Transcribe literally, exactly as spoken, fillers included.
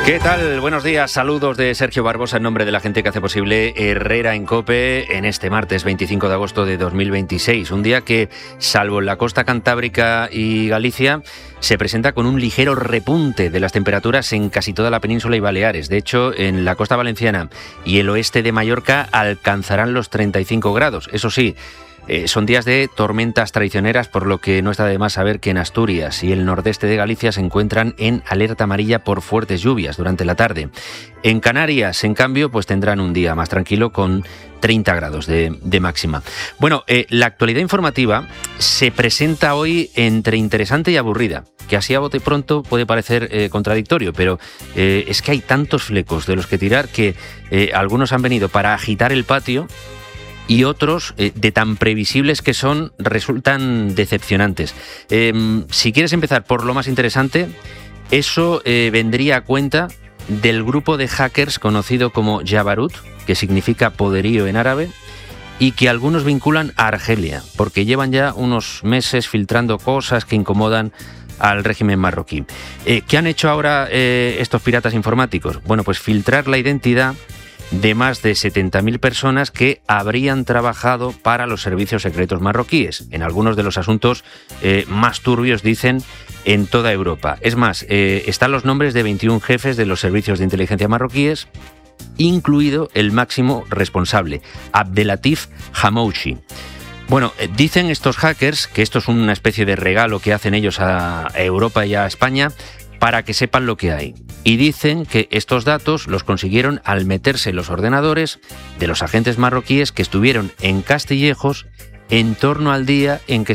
¿Qué tal? Buenos días, saludos de Sergio Barbosa en nombre de la gente que hace posible Herrera en COPE en este martes veinticinco de agosto de dos mil veintiséis. Un día que, salvo en la costa cantábrica y Galicia, se presenta con un ligero repunte de las temperaturas en casi toda la península y Baleares. De hecho, en la costa valenciana y el oeste de Mallorca alcanzarán los treinta y cinco grados. Eso sí, Eh, son días de tormentas traicioneras, por lo que no está de más saber que en Asturias y el nordeste de Galicia se encuentran en alerta amarilla por fuertes lluvias durante la tarde. En Canarias, en cambio, pues tendrán un día más tranquilo con treinta grados de, de máxima. Bueno, eh, la actualidad informativa se presenta hoy entre interesante y aburrida, que así a bote pronto puede parecer eh, contradictorio, pero eh, es que hay tantos flecos de los que tirar que eh, algunos han venido para agitar el patio y otros, eh, de tan previsibles que son, resultan decepcionantes. Eh, si quieres empezar por lo más interesante, eso eh, vendría a cuenta del grupo de hackers conocido como Jabarut, que significa poderío en árabe, y que algunos vinculan a Argelia, porque llevan ya unos meses filtrando cosas que incomodan al régimen marroquí. Eh, ¿Qué han hecho ahora eh, estos piratas informáticos? Bueno, pues filtrar la identidad de más de setenta mil personas que habrían trabajado para los servicios secretos marroquíes, en algunos de los asuntos eh, más turbios, dicen, en toda Europa. Es más, eh, están los nombres de veintiún jefes de los servicios de inteligencia marroquíes, incluido el máximo responsable, Abdelatif Hamouchi. Bueno, eh, dicen estos hackers que esto es una especie de regalo que hacen ellos a Europa y a España para que sepan lo que hay. Y dicen que estos datos los consiguieron al meterse en los ordenadores de los agentes marroquíes que estuvieron en Castillejos en torno al día en que